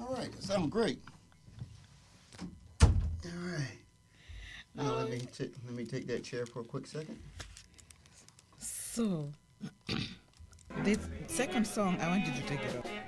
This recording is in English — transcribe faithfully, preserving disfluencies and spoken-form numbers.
All right, that sounds great. All right. Now let me t- let me take that chair for a quick second. So, this second song, I want you to take it up.